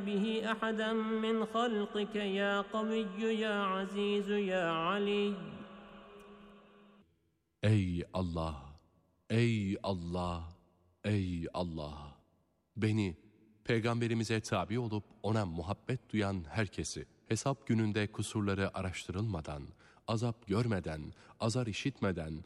به أحدا من خلقك يا قوي يا عزيز يا علي. Ey Allah! Ey Allah! Ey Allah! Beni, Peygamberimize tabi olup ona muhabbet duyan herkesi, hesap gününde kusurları araştırılmadan, azap görmeden, azar işitmeden,